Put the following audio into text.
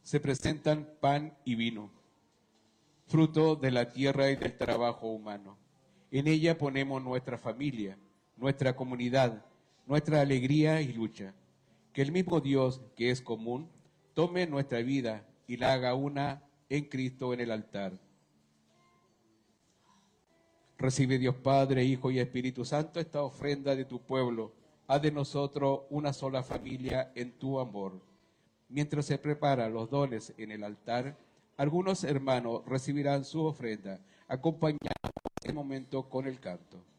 se presentan pan y vino, fruto de la tierra y del trabajo humano. En ella ponemos nuestra familia, nuestra comunidad, nuestra alegría y lucha. Que el mismo Dios, que es común, tome nuestra vida y la haga una en Cristo en el altar. Recibe, Dios Padre, Hijo y Espíritu Santo, esta ofrenda de tu pueblo. Haz de nosotros una sola familia en tu amor. Mientras se preparan los dones en el altar, algunos hermanos recibirán su ofrenda, acompañados en este momento con el canto.